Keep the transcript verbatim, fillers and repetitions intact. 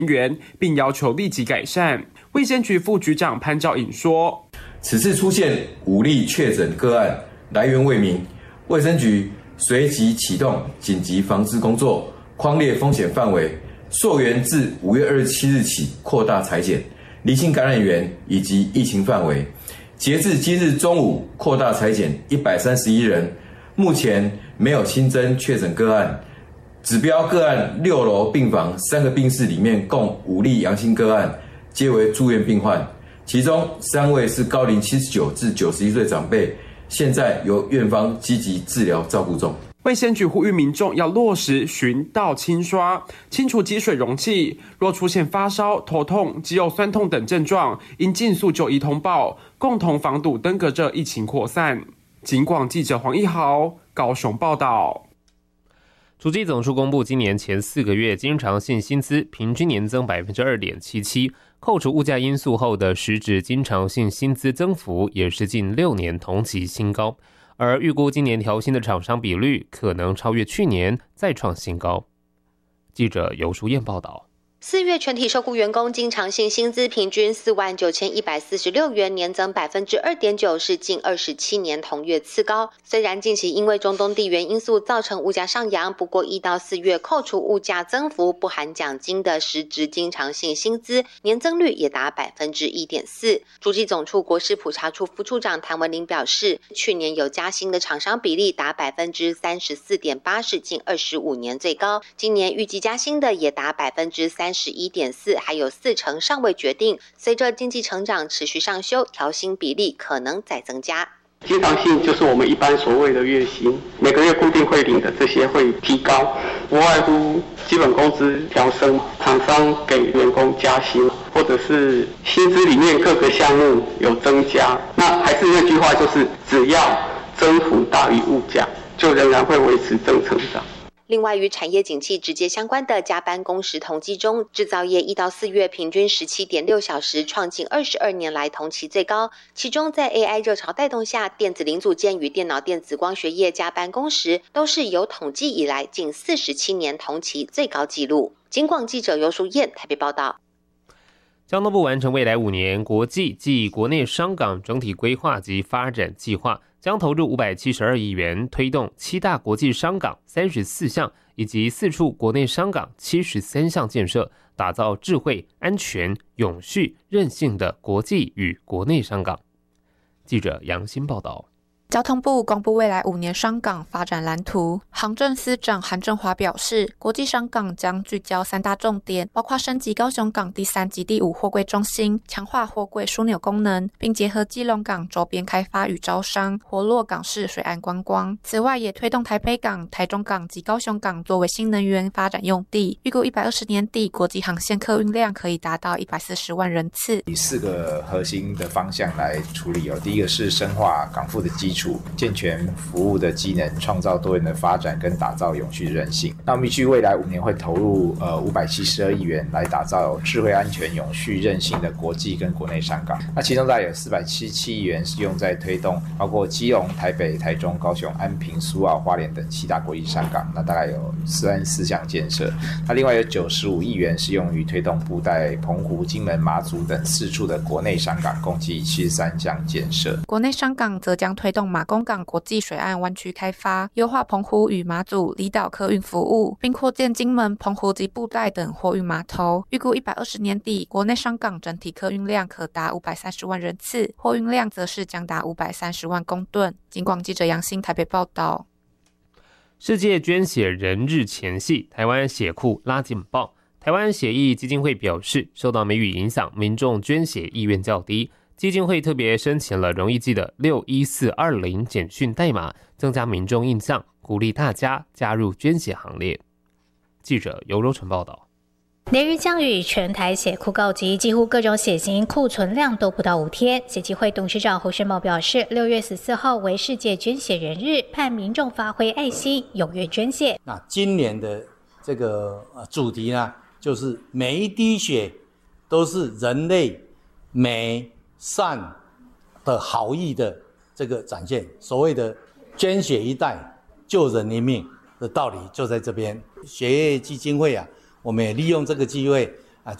员，并要求立即改善。卫生局副局长潘兆颖说：“ 此次出现五例确诊个案，来源未明，卫生局随即启动紧急防治工作，匡列风险范围，溯源自五月二十七日起扩大采检，厘清感染源以及疫情范围。截至今日中午，扩大采检一百三十一人，目前没有新增确诊个案。指标个案六楼病房三个病室里面共五例阳性个案，皆为住院病患，其中三位是高龄七十九至九十一岁长辈，现在由院方积极治疗照顾中。” 卫生局呼吁民众要落实巡倒清刷，清除积水容器。若出现发烧、头痛、肌肉酸痛等症状，应尽速就医通报，共同防堵登革热疫情扩散。警广记者黄一豪高雄报道。 主计总处公布，今年前四个月经常性薪资平均年增 百分之二点七七， 扣除物价因素后的实质经常性薪资增幅也是近六年同期新高。而预估今年调薪的厂商比率可能超越去年，再创新高。记者游淑燕报道。 四月全体受雇员工经常性薪资平均四万九千一百四十六元，年增 百分之二点九， 是近二十七年同月次高。虽然近期因为中东地缘因素造成物价上扬，不过一到四月扣除物价增幅不含奖金的实质经常性薪资年增率也达 百分之一点四。 主计总处国事普查处副处长谭文玲表示，去年有加薪的厂商比例达 百分之三十四点八， 是近二十五年最高。今年预计加薪的也达 百分之三十一点四， 还有四成尚未决定。随着经济成长持续上修，调薪比例可能再增加。 经常性就是我们一般所谓的月薪，每个月固定会领的这些会提高，不外乎基本工资调升，厂商给员工加薪，或者是薪资里面各个项目有增加。那还是那句话，就是只要增幅大于物价，就仍然会维持正成长。 另外，与产业景气直接相关的加班工时统计中，制造业一到四月平均 十七点六小时，创近二十二年来同期最高。其中，在 A I 热潮带动下，电子零组件与电脑电子光学业加班工时都是有统计以来近四十七年同期最高纪录。警广记者游淑燕台北报道。 交通部完成未来五年国际暨国内商港整体规划及发展计划，将投入五百七十二亿元，推动七大国际商港三十四项以及四处国内商港七十三项建设，打造智慧、安全、永续、韧性的国际与国内商港。记者杨欣报道。 交通部公布未来五年商港发展蓝图，航政司长韩正华表示，国际商港将聚焦三大重点，包括升级高雄港第三及第五货柜中心，强化货柜枢纽功能，并结合基隆港周边开发与招商，活络港市水岸观光。此外，也推动台北港、台中港及高雄港作为新能源发展用地，预估一百二十年底国际航线客运量可以达到一百四十万人次。 以四个核心的方向来处理哦，第一个是深化港埠的基础，健全服务的机能，创造多元的发展跟打造永续韧性。那我们预计未来五年会投入呃五百七十二亿元来打造智慧、安全、永续、韧性的国际跟国内商港。那其中大概有四百七十七亿元是用在推动包括基隆、台北、台中、高雄、安平、苏澳、花莲等七大国际商港，那大概有三十四项建设。那另外有九十五亿元是用于推动布袋、澎湖、金门、马祖等四处的国内商港，共计七十三项建设。 国内商港则将推动马公港国际水岸湾区开发，优化澎湖与马祖离岛客运服务，并扩建金门、澎湖及布袋等货运码头。预估一百二十年底，国内商港整体客运量可达五百三十万人次，货运量则是将达五百三十万公吨。警广记者杨欣台北报道。 世界捐血人日前夕，台湾血库拉警报。台湾血液基金会表示，受到梅雨影响，民众捐血意愿较低。基金会特别申请了容易记的六一四二零简讯代码，增加民众印象，鼓励大家加入捐血行列。记者尤柔纯报道。 连日降雨，全台血库告急，几乎各种血型库存量都不到五天。血基会董事长侯世茂表示，六月十四号为世界捐血人日，盼民众发挥爱心，踊跃捐血。 那今年的这个主题呢，就是每一滴血都是人类美善的好意的这个展现，所谓的捐血一代救人一命的道理就在这边。血液基金会啊，我们也利用这个机会